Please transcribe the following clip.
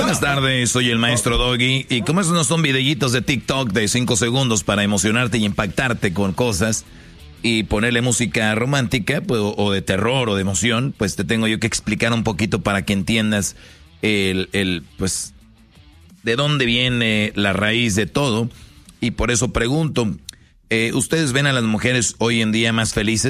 Buenas tardes, soy el maestro Doggy. Y como esos no son videitos de TikTok de 5 segundos para emocionarte y impactarte con cosas y ponerle música romántica pues, o de terror o de emoción, pues te tengo yo que explicar un poquito para que entiendas pues de dónde viene la raíz de todo. Y por eso pregunto, ¿ustedes ven a las mujeres hoy en día más felices?